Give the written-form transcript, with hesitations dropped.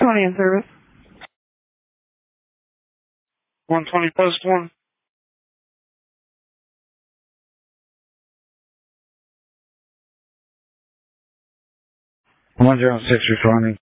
Tony in service. 120 post 1. 106 responding.